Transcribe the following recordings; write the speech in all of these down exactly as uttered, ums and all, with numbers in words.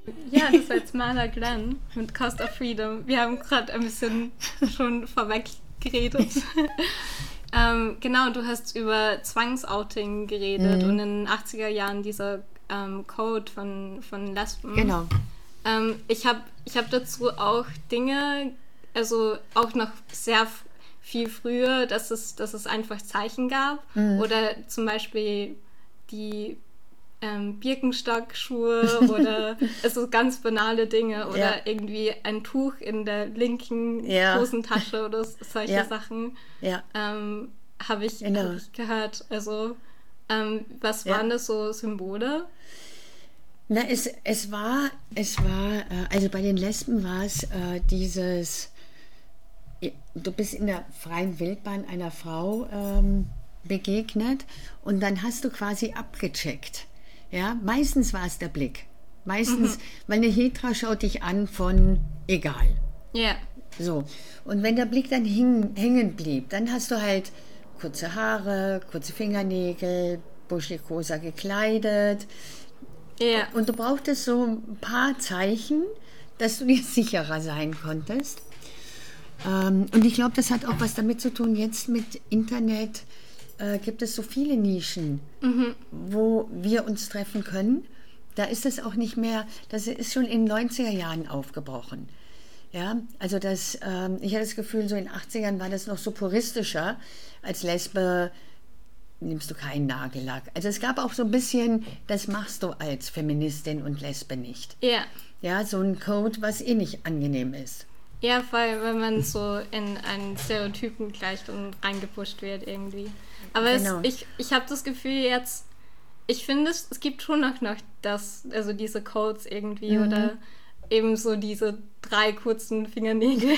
Ja, das war jetzt Marla Glenn mit Cost of Freedom. Wir haben gerade ein bisschen schon vorweg geredet. ähm, genau, du hast über Zwangsouting geredet mhm. und in den achtziger Jahren dieser ähm, Code von, von Lesben. Genau. Ähm, ich habe ich hab dazu auch Dinge, also auch noch sehr f- viel früher, dass es, dass es einfach Zeichen gab. Mhm. Oder zum Beispiel die ähm, Birkenstock-Schuhe oder also ganz banale Dinge oder ja. irgendwie ein Tuch in der linken ja. Hosentasche oder solche ja. Sachen ja. ähm, habe ich, genau. hab ich gehört. Also ähm, was waren ja. das so Symbole? Na, es, es war, es war, äh, also bei den Lesben war es äh, dieses, du bist in der freien Wildbahn einer Frau ähm, begegnet und dann hast du quasi abgecheckt. Ja, meistens war es der Blick. Meistens, mhm. weil eine Hetra schaut dich an von egal. Ja. Yeah. So. Und wenn der Blick dann hing, hängen blieb, dann hast du halt kurze Haare, kurze Fingernägel, buschikoser gekleidet. Ja. Yeah. Und du brauchtest so ein paar Zeichen, dass du dir sicherer sein konntest. Ähm, und ich glaube, das hat auch was damit zu tun, jetzt mit Internet äh, gibt es so viele Nischen, mhm. wo wir uns treffen können. Da ist es auch nicht mehr, das ist schon in den neunziger Jahren aufgebrochen. Ja, also das, ähm, ich hatte das Gefühl, so in den achtzigern war das noch so puristischer. Als Lesbe nimmst du keinen Nagellack. Also es gab auch so ein bisschen, das machst du als Feministin und Lesbe nicht. Ja. Ja, so ein Code, was eh nicht angenehm ist. Ja, weil wenn man so in einen Stereotypen gleich und reingepusht wird irgendwie. Aber genau. es, ich, ich habe das Gefühl jetzt, ich finde es, es gibt schon noch, noch das, also diese Codes irgendwie mhm. oder eben so diese drei kurzen Fingernägel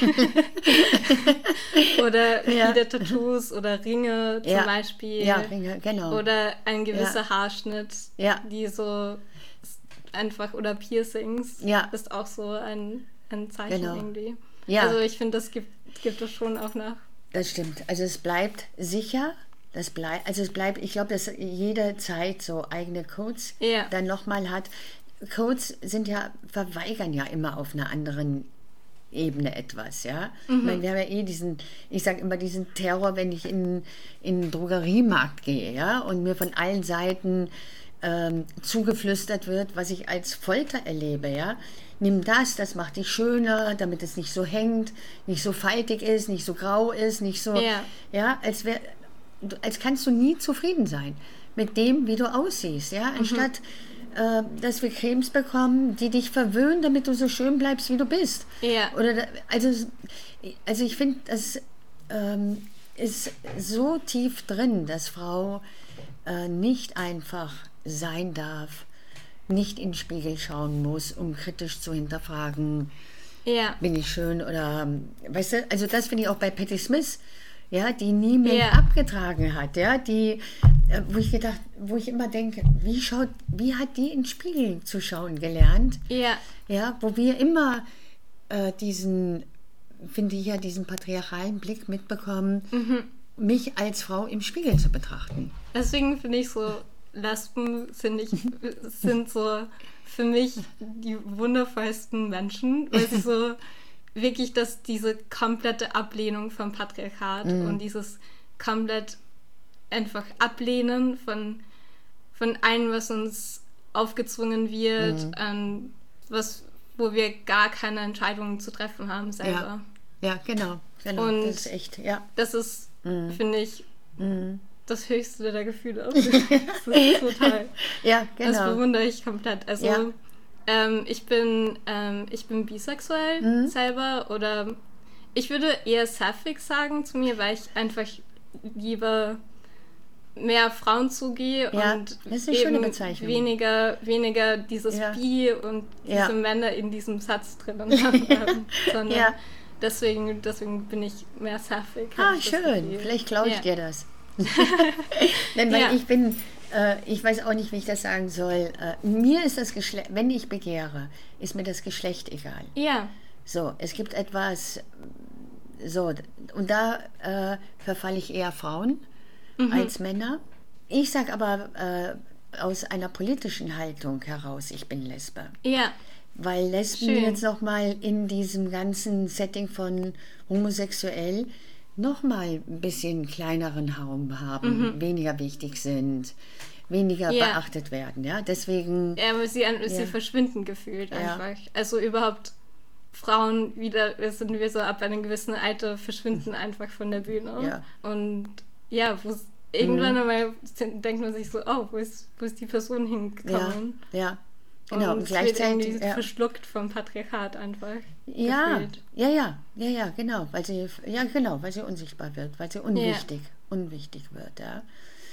oder ja. viele Tattoos oder Ringe zum ja. Beispiel. Ja, Ringe, genau. Oder ein gewisser ja. Haarschnitt, ja. die so einfach, oder Piercings, ja. ist auch so ein, ein Zeichen genau. irgendwie. Ja. Also ich finde, das gibt, gibt es schon auch noch. Das stimmt. Also es bleibt sicher. Das bleibt, also es bleibt, ich glaube, dass jede Zeit so eigene Codes ja. dann nochmal hat. Codes sind ja, verweigern ja immer auf einer anderen Ebene etwas, ja. Mhm. Ich meine, wir haben ja eh diesen, ich sage immer diesen Terror, wenn ich in, in den Drogeriemarkt gehe, ja, und mir von allen Seiten ähm, zugeflüstert wird, was ich als Folter erlebe, ja. Nimm das, das macht dich schöner, damit es nicht so hängt, nicht so faltig ist, nicht so grau ist, nicht so, ja, ja als wäre, als kannst du nie zufrieden sein mit dem, wie du aussiehst, ja, anstatt mhm. äh, dass wir Cremes bekommen, die dich verwöhnen, damit du so schön bleibst, wie du bist. Ja. Oder also, also ich finde, das ähm, ist so tief drin, dass Frau äh, nicht einfach sein darf, nicht in den Spiegel schauen muss, um kritisch zu hinterfragen, ja. bin ich schön oder, weißt du, also das finde ich auch bei Patti Smith, ja, die nie mehr ja. abgetragen hat, ja, die, äh, wo ich gedacht, wo ich immer denke, wie schaut, wie hat die in den Spiegel zu schauen gelernt? Ja. Ja, wo wir immer äh, diesen, finde ich ja, diesen patriarchalen Blick mitbekommen, mhm. mich als Frau im Spiegel zu betrachten. Deswegen finde ich so, Lesben finde ich, sind so für mich die wundervollsten Menschen, weil sie so wirklich das, diese komplette Ablehnung vom Patriarchat mm. und dieses komplett einfach Ablehnen von, von allem, was uns aufgezwungen wird, mm. ähm, was, wo wir gar keine Entscheidungen zu treffen haben selber. Ja, ja genau, genau. Und das ist echt, ja. Das ist, mm. finde ich, mm. das höchste der Gefühle. Das ist total. Ja, genau. Das bewundere ich komplett. Also ja. ähm, ich bin ähm, ich bin bisexuell mhm. selber oder ich würde eher sapphic sagen zu mir, weil ich einfach lieber mehr Frauen zugehe ja, und das ist eine eben schöne Bezeichnung. weniger, weniger dieses ja. Bi und diese ja. Männer in diesem Satz drinnen haben, sondern ja. deswegen, deswegen bin ich mehr sapphic. Ah, schön. Vielleicht glaube ich ja. dir das. Denn weil ja. ich bin, äh, ich weiß auch nicht, wie ich das sagen soll. Äh, mir ist das Geschlecht, wenn ich begehre, ist mir das Geschlecht egal. Ja. So, es gibt etwas, so, und da äh, verfalle ich eher Frauen mhm. als Männer. Ich sage aber, äh, aus einer politischen Haltung heraus, ich bin Lesbe. Ja. Weil Lesben Schön. jetzt nochmal in diesem ganzen Setting von homosexuell nochmal ein bisschen kleineren Raum haben, mhm. weniger wichtig sind, weniger ja. beachtet werden. Ja, deswegen... Ja, aber sie, ja. sie verschwinden gefühlt einfach. Ja. Also überhaupt Frauen wieder, sind wir so ab einem gewissen Alter, verschwinden einfach von der Bühne. Ja. Und ja, wo irgendwann mhm. einmal denkt man sich so, oh, wo ist, wo ist die Person hingekommen? Ja, ja. Genau, und, und gleichzeitig wird ja. verschluckt vom Patriarchat einfach. Ja, gefühlt. ja, ja, ja, ja, genau, weil sie, ja, genau, weil sie unsichtbar wird, weil sie unwichtig, ja. unwichtig wird, ja.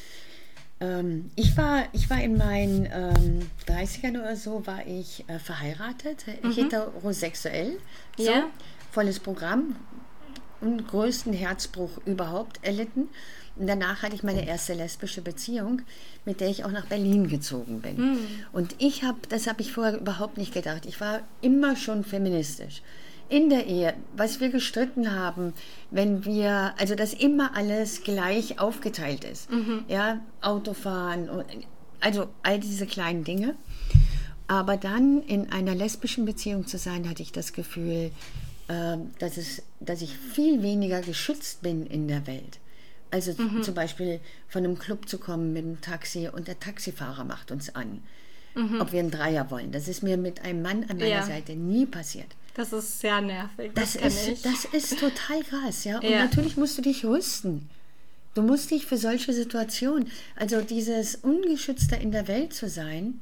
Ähm, ich war, ich war in meinen ähm, dreißigern oder so, war ich äh, verheiratet, mhm. heterosexuell, so, ja. volles Programm und größten Herzbruch überhaupt erlitten. Und danach hatte ich meine erste lesbische Beziehung, mit der ich auch nach Berlin gezogen bin. Mm. Und ich habe, das habe ich vorher überhaupt nicht gedacht, ich war immer schon feministisch. In der Ehe, was wir gestritten haben, wenn wir, also dass immer alles gleich aufgeteilt ist. Mhm. Ja, Autofahren, also all diese kleinen Dinge. Aber dann in einer lesbischen Beziehung zu sein, hatte ich das Gefühl, äh, dass, es, dass ich viel weniger geschützt bin in der Welt. Also mhm. zum Beispiel von einem Club zu kommen mit einem Taxi und der Taxifahrer macht uns an, mhm. ob wir einen Dreier wollen. Das ist mir mit einem Mann an meiner ja. Seite nie passiert. Das ist sehr nervig. Das, das, ist, ich. das ist total krass, ja. Und ja. natürlich musst du dich rüsten. Du musst dich für solche Situationen, also dieses Ungeschützte in der Welt zu sein,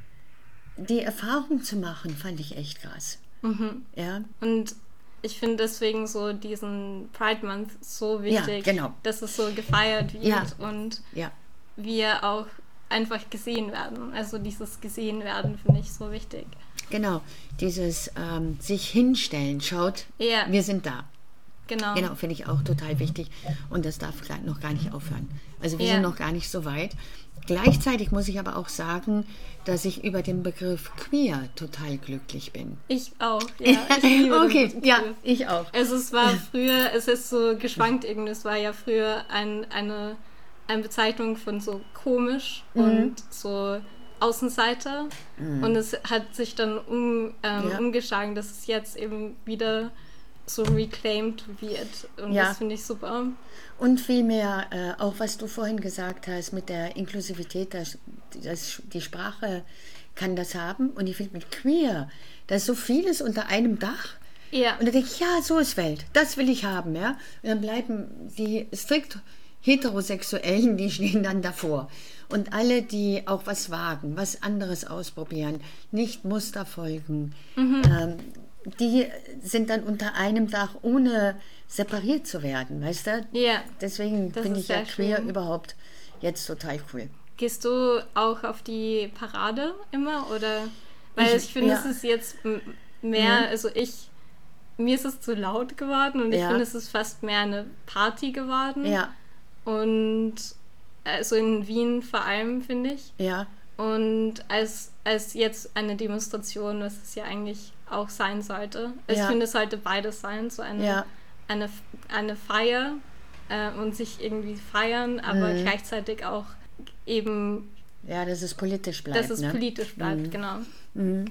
die Erfahrung zu machen, fand ich echt krass. Mhm. Ja. Und ich finde deswegen so diesen Pride Month so wichtig, ja, genau. dass es so gefeiert wird ja. und ja. wir auch einfach gesehen werden. Also dieses gesehen werden finde ich so wichtig. Genau, dieses ähm, sich hinstellen, schaut, ja. wir sind da. Genau. Genau, finde ich auch total wichtig und das darf noch gar nicht aufhören. Also wir ja. sind noch gar nicht so weit. Gleichzeitig muss ich aber auch sagen, dass ich über den Begriff queer total glücklich bin. Ich auch, ja. Ich liebe okay, ja, ich auch. Also es war früher, es ist so geschwankt irgendwie, es war ja früher ein, eine, eine Bezeichnung von so komisch mhm. und so Außenseiter mhm. und es hat sich dann um, ähm, ja. umgeschlagen, dass es jetzt eben wieder so reclaimed wird und ja. das finde ich super. Und vielmehr, äh, auch was du vorhin gesagt hast mit der Inklusivität, dass, dass die Sprache kann das haben und ich finde mit queer, da ist so vieles unter einem Dach. Ja. Und da denke ich, ja, so ist Welt, das will ich haben. Ja? Und dann bleiben die strikt Heterosexuellen, die stehen dann davor. Und alle, die auch was wagen, was anderes ausprobieren, nicht Muster folgen, mhm. ähm, die sind dann unter einem Dach, ohne separiert zu werden, weißt du? Ja. Deswegen finde ich ja queer schön. Überhaupt jetzt total cool. Gehst du auch auf die Parade immer? Oder? Weil ich, ich finde, ja. es ist jetzt mehr, also ich, mir ist es zu laut geworden und ich ja. finde, es ist fast mehr eine Party geworden. Ja. Und also in Wien vor allem, finde ich. Ja. Und als, als jetzt eine Demonstration, was es ja eigentlich auch sein sollte. Also ja. Ich finde, es sollte beides sein, so eine, ja. eine, eine Feier äh, und sich irgendwie feiern, aber mhm. gleichzeitig auch eben... Ja, dass es politisch bleibt. Dass es ne? politisch bleibt, mhm. genau. Mhm.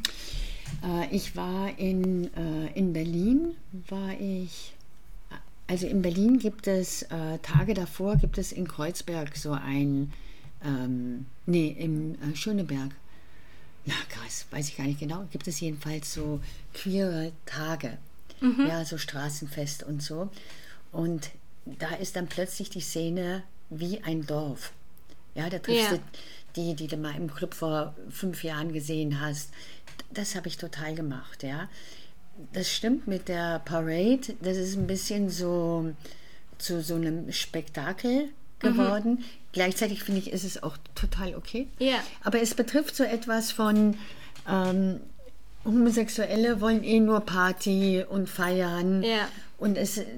Äh, ich war in, äh, in Berlin, war ich... Also in Berlin gibt es, äh, Tage davor gibt es in Kreuzberg so ein... Ähm, nee, im äh, Schöneberg. Na krass, weiß ich gar nicht genau. Gibt es jedenfalls so queere Tage. Mhm. Ja, so Straßenfest und so. Und da ist dann plötzlich die Szene wie ein Dorf. Ja, da triffst ja. du die, die du mal im Club vor fünf Jahren gesehen hast. Das habe ich total gemacht, ja. Das stimmt mit der Parade. Das ist ein bisschen so zu so einem Spektakel geworden. Mhm. Gleichzeitig finde ich, ist es auch total okay. Ja. Aber es betrifft so etwas von ähm, Homosexuelle wollen eh nur Party und feiern. Ja. Und es